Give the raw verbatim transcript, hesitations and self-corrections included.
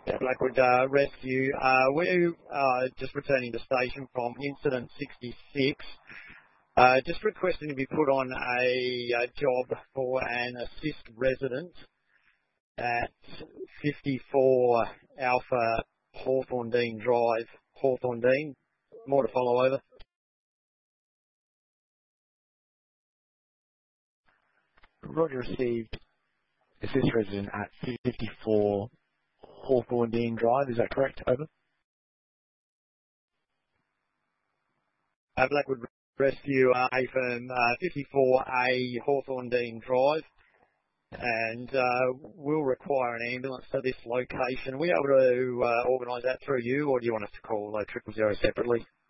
Yeah, Blackwood uh, Rescue. Uh, we're uh, just returning to station from incident sixty-six. Uh, just requesting to be put on a, a job for an assist resident at fifty-four Alpha Hawthorne Dean Drive, Hawthorne Dean. More to follow, over. Roger, received assist resident at fifty-four Hawthorne Dean Drive, is that correct? Over. Uh, Blackwood Rescue, uh, from uh, fifty-four A Hawthorne Dean Drive, and uh, we'll require an ambulance to this location. Are we able to uh, organise that through you, or do you want us to call uh, triple zero separately?